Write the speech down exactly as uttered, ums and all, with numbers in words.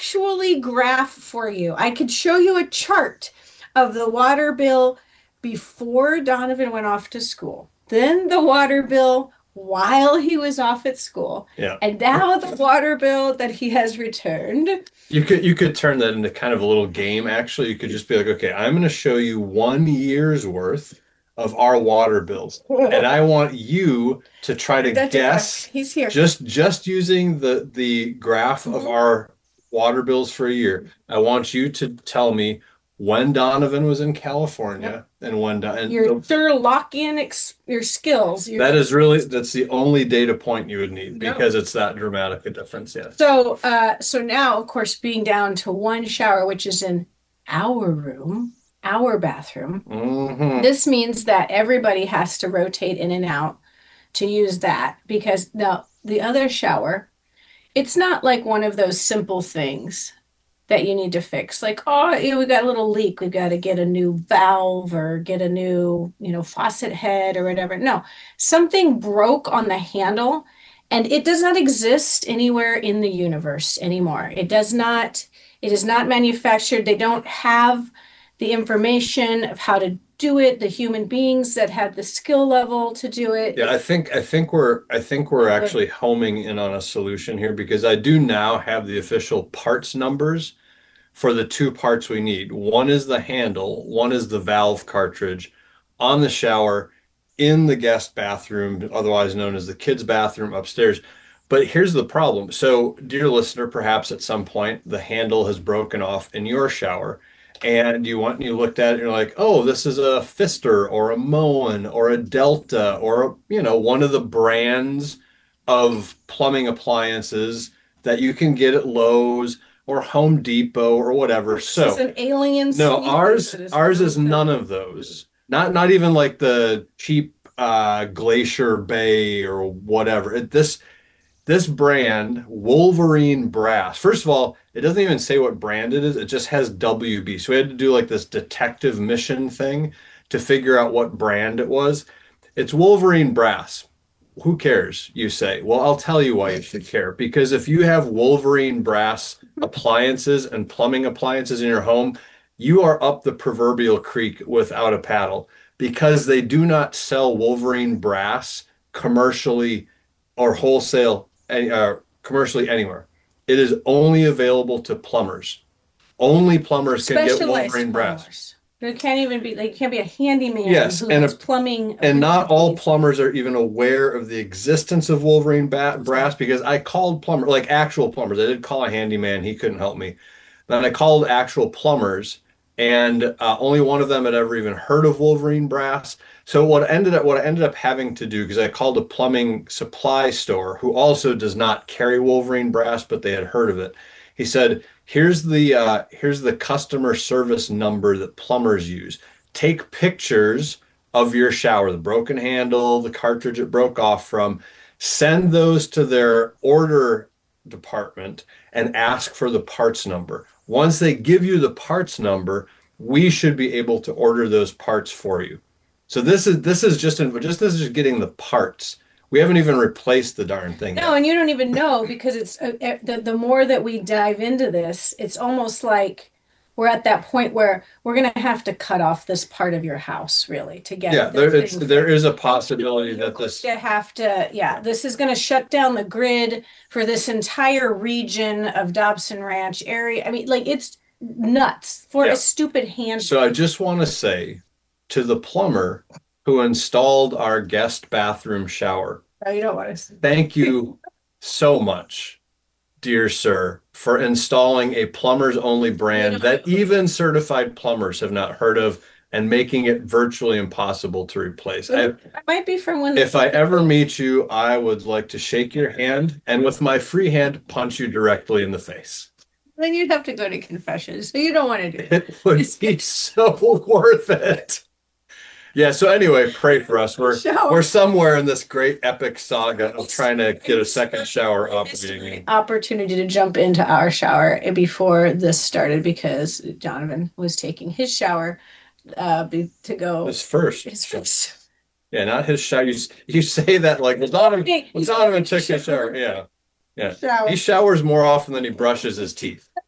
actually graph for you. I could show you a chart of the water bill before Donovan went off to school, then the water bill while he was off at school, Yeah. and now the water bill that he has returned. You could you could turn that into kind of a little game, actually. You could just be like, okay, I'm going to show you one year's worth of our water bills, and I want you to try to guess He's here. just just using the the graph of our water bills for a year. I want you to tell me when Donovan was in California and when Don and Your the- sure lock in ex your skills. Your that is really that's the only data point you would need No. because it's that dramatic a difference. Yes. So, uh, so now, of course, being down to one shower, which is in our room, our bathroom, Mhm. this means that everybody has to rotate in and out to use that because now the other shower, it's not like one of those simple things that you need to fix. Like, oh, you know, we got a little leak. We've got to get a new valve or get a new, you know, faucet head or whatever. No, something broke on the handle and it does not exist anywhere in the universe anymore. It does not, it is not manufactured. They don't have the information of how to do it, the human beings that have the skill level to do it. Yeah, I think I think we're I think we're Okay. actually homing in on a solution here because I do now have the official parts numbers for the two parts we need. One is the handle, one is the valve cartridge on the shower in the guest bathroom, otherwise known as the kids' bathroom upstairs. But here's the problem. So, dear listener, perhaps at some point the handle has broken off in your shower and you went and you looked at it and you're like, oh, this is a Pfister or a Moen or a Delta or, a, you know, one of the brands of plumbing appliances that you can get at Lowe's or Home Depot or whatever. This So, is an alien no, species ours that is ours is broken. none of those. Not not even like the cheap uh Glacier Bay or whatever. It, this this brand, Wolverine Brass. First of all, it doesn't even say what brand it is. It just has W B. So we had to do like this detective mission thing to figure out what brand it was. It's Wolverine Brass. Who cares, you say? Well, I'll tell you why you should care. Because if you have Wolverine Brass appliances and plumbing appliances in your home, you are up the proverbial creek without a paddle because they do not sell Wolverine Brass commercially or wholesale uh, commercially anywhere. It is only available to plumbers. Only plumbers can get Specialized Wolverine Brass. plumbers. There can't even be like you can't be a handyman Yes, who and has a- plumbing And not all abilities. plumbers are even aware of the existence of Wolverine ba Brass because I called plumber, like actual plumbers. I did call a handyman. He couldn't help me. Then I called actual plumbers, and uh, only one of them had ever even heard of Wolverine Brass. So what ended up what I ended up having to do, because I called a plumbing supply store who also does not carry Wolverine Brass, but they had heard of it. He said, "Here's the uh, here's the customer service number that plumbers use. Take pictures of your shower, the broken handle, the cartridge it broke off from, send those to their order department and ask for the parts number. Once they give you the parts number, we should be able to order those parts for you." So this is this is just in, just this is just getting the parts. We haven't even replaced the darn thing No, yet. and you don't even know because it's uh, uh, the the more that we dive into this, it's almost like we're at that point where we're going to have to cut off this part of your house really to get Yeah, the there it's thing there fixed. is a possibility You're that going this to have to, yeah, this is going to shut down the grid for this entire region of Dobson Ranch area. I mean, like it's nuts for Yeah. a stupid hand. So I just want to say to the plumber who installed our guest bathroom shower, Oh, you don't want to. thank you so much, dear sir, for installing a plumber's only brand that even certified plumbers have not heard of and making it virtually impossible to replace. I, It might be from when. if I ever meet you, I would like to shake your hand and with my free hand punch you directly in the face. Then you'd have to go to confession, so you don't want to do it. It would be so worth it. Yeah, so anyway, pray for us. We're Shower. we're somewhere in this great epic saga of trying to get a second shower It's operating. an opportunity to jump into our shower before this started because Donovan was taking his shower uh be, to go His first. his first. Yeah, not his shower. You, s- you say that like, well, Donovan, well, He's Donovan already took his shower. showered. Yeah, yeah. Shower. He showers more often than he brushes his teeth.